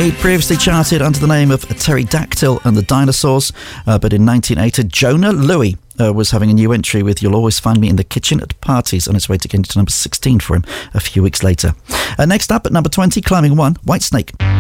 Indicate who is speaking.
Speaker 1: He previously charted under the name of Pterodactyl and the Dinosaurs, but in 1980, Jonah Louie was having a new entry with You'll Always Find Me in the Kitchen at Parties, on its way to getting to number 16 for him a few weeks later. Next up at number 20, climbing one, Whitesnake.